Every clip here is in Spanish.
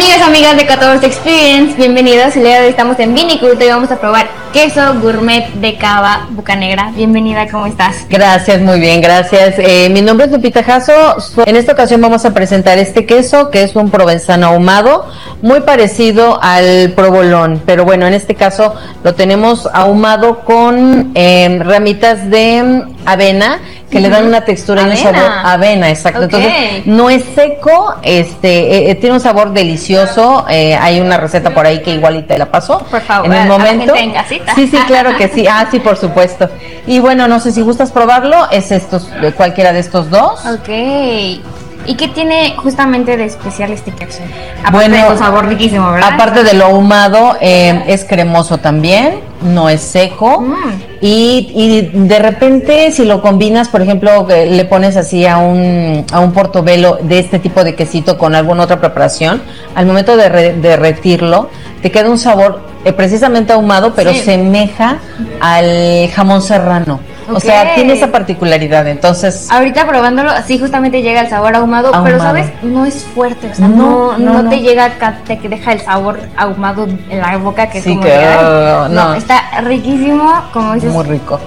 Amigos, amigas de 14 Experience, bienvenidos. El día de hoy estamos en Viniculto y vamos a probar queso gourmet de cava Bocanegra. Bienvenida, ¿cómo estás? Gracias, muy bien, gracias. Mi nombre es Lupita Jasso. En esta ocasión vamos a presentar este queso, que es un provenzano ahumado, muy parecido al provolone, pero bueno, en este caso lo tenemos ahumado con ramitas de avena, que le dan una textura y un sabor. Avena, exacto. Okay. Entonces, no es seco, tiene un sabor delicioso. Hay una receta por ahí que igual te la paso. Por favor, en el momento. La gente en casita. Sí, claro que sí. Sí, por supuesto. Y bueno, no sé si gustas probarlo, es cualquiera de estos dos. Ok. ¿Y qué tiene justamente de especial este queso? Aparte de su sabor riquísimo, ¿verdad? Aparte de lo ahumado, es cremoso también, no es seco. Y de repente, si lo combinas, por ejemplo, le pones así a un portobello de este tipo de quesito con alguna otra preparación, al momento de derretirlo, te queda un sabor precisamente ahumado, pero semeja al jamón serrano. Okay. O sea, tiene esa particularidad, entonces... Ahorita probándolo, sí, justamente llega el sabor ahumado, pero, ¿sabes? No es fuerte, o sea, no te llega, te deja el sabor ahumado en la boca, que es como... No, está riquísimo, como dices... Muy rico.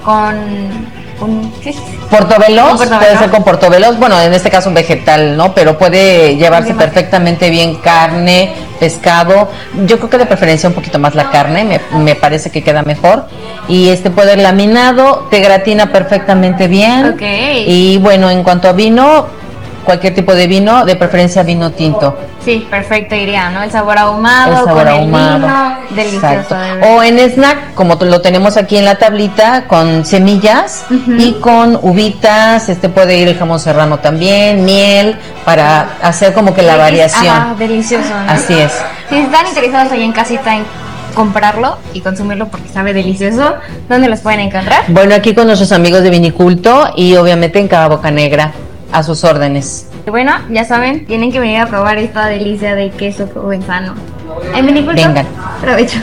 ¿Qué? Portobelos, puede ser con portobelos, bueno, en este caso un vegetal, ¿no? Pero puede llevarse perfectamente bien carne, pescado, yo creo que de preferencia un poquito más la carne, me parece que queda mejor, y puede ir laminado, te gratina perfectamente bien, y bueno, en cuanto a vino, cualquier tipo de vino, de preferencia vino tinto. Sí, perfecto, iría, ¿no? El sabor ahumado, el vino, delicioso. O en snack, como lo tenemos aquí en la tablita, con semillas y con uvitas, puede ir el jamón serrano también, miel, para hacer como que la variación. Delicioso, ¿no? Así es. Si están interesados ahí en casita en comprarlo y consumirlo porque sabe delicioso, ¿dónde los pueden encontrar? Bueno, aquí con nuestros amigos de Viniculto y obviamente en Cava Bocanegra. A sus órdenes. Bueno, ya saben, tienen que venir a probar esta delicia de queso provenzano. En Viniculto. Vengan. Provecho.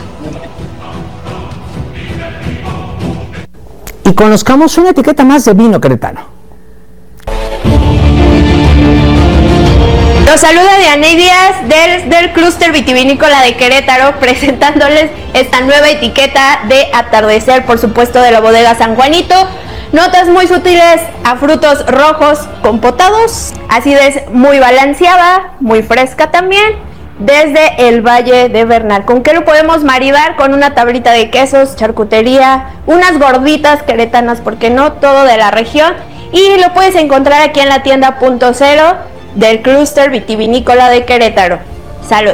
Y conozcamos una etiqueta más de vino queretano. Los saluda Dianey Díaz del Clúster Vitivinícola de Querétaro, presentándoles esta nueva etiqueta de atardecer, por supuesto, de la bodega San Juanito. Notas muy sutiles a frutos rojos compotados, acidez muy balanceada, muy fresca también, desde el Valle de Bernal. ¿Con qué lo podemos maridar? Con una tablita de quesos, charcutería, unas gorditas queretanas, porque no, todo de la región. Y lo puedes encontrar aquí en la tienda Punto Cero del Clúster Vitivinícola de Querétaro. ¡Salud!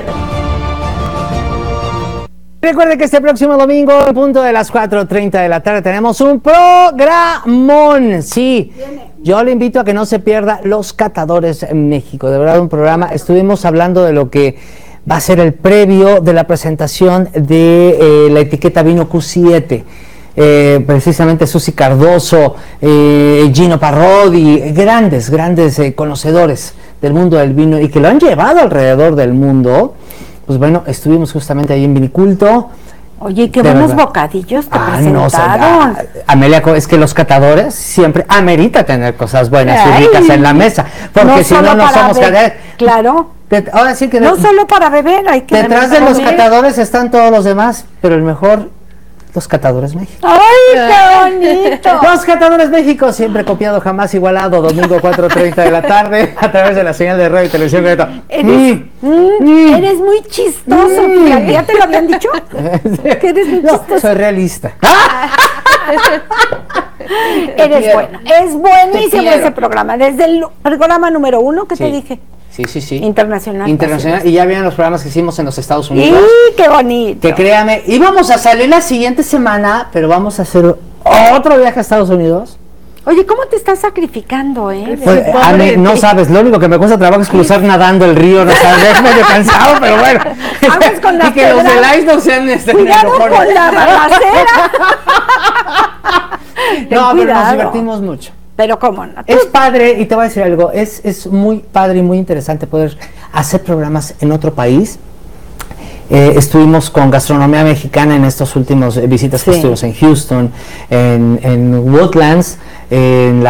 Recuerde que este próximo domingo, a punto de las 4:30 de la tarde, tenemos un programón. Sí, yo le invito a que no se pierda Los Catadores en México. De verdad, un programa. Estuvimos hablando de lo que va a ser el previo de la presentación de la etiqueta Vino Q7. Precisamente Susi Cardoso, Gino Parrodi, grandes conocedores del mundo del vino y que lo han llevado alrededor del mundo. Pues bueno, estuvimos justamente ahí en Viniculto. Oye, qué buenos bocadillos te presentaron. Amelia, es que los catadores siempre amerita tener cosas buenas y ricas en la mesa, porque si no somos catadores. Claro. Ahora sí que no solo para beber, hay que detrás de los catadores están todos los demás, pero el mejor, Los Catadores México. ¡Ay, qué bonito! Los Catadores México, siempre copiado, jamás igualado. Domingo 4:30 de la tarde, a través de la señal de radio y televisión. Eres muy chistoso. ¿Ya te lo habían dicho? Que eres muy chistoso. Soy realista. Eres bueno. Es buenísimo ese programa. Desde el programa número 1 que te dije. Sí. Internacional. Y ya vieron los programas que hicimos en los Estados Unidos. ¡Sí, qué bonito! Que créame, íbamos a salir la siguiente semana, pero vamos a hacer otro viaje a Estados Unidos. Oye, ¿cómo te estás sacrificando, Pues, no sabes, lo único que me cuesta trabajo es cruzar nadando el río, no sabes, es medio cansado, pero bueno. Con y que los del ICE no sean cuidado con la balacera. No, pero nos divertimos mucho. Pero cómo no. Es padre, y te voy a decir algo, es muy padre y muy interesante poder hacer programas en otro país. Estuvimos con gastronomía mexicana en estas últimas visitas que estuvimos en Houston, en Woodlands, en